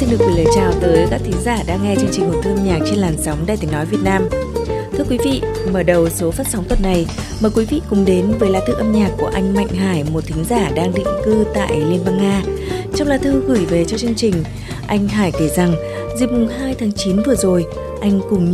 xin được gửi lời chào tới các thính giả đang nghe chương trình Hồn Thư âm nhạc trên làn sóng Đài Tiếng nói Việt Nam. Thưa quý vị, mở đầu số phát sóng tuần này, mời quý vị cùng đến với lá thư âm nhạc của anh Mạnh Hải, một thính giả đang định cư tại Liên bang Nga. Trong lá thư gửi về cho chương trình, anh Hải kể rằng dịp mùng 2 tháng 9 vừa rồi, anh cùng